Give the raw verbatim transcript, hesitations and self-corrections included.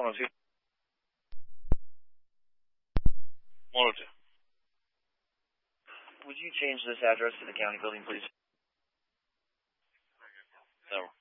one oh two. one oh two. Would you change this address to the county building, please? No.